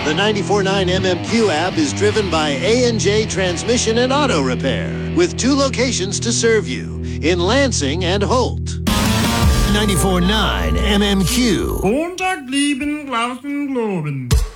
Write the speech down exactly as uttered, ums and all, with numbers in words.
The ninety-four point nine M M Q app is driven by A and J Transmission and Auto Repair, with two locations to serve you, in Lansing and Holt. ninety-four point nine M M Q. Montag lieben Glauben globen.